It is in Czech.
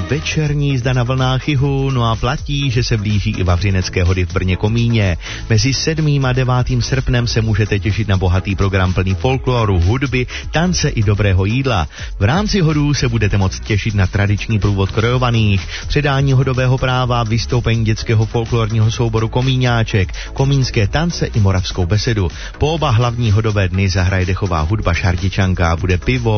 večerní jízda na vlnách jihu, no a platí, že se blíží i Vavřinecké hody v Brně Komíně. Mezi 7. a 9. srpnem se můžete těšit na bohatý program plný folkloru, hudby, tance i dobrého jídla. V rámci hodů se budete moct těšit na tradiční průvod krojovaných, předání hodového práva, vystoupení dětského folklorního souboru Komíňáček, komínské tance i moravskou besedu. Po oba hlavní hodové dny zahraje dechová hudba Šardičanka, bude pivo,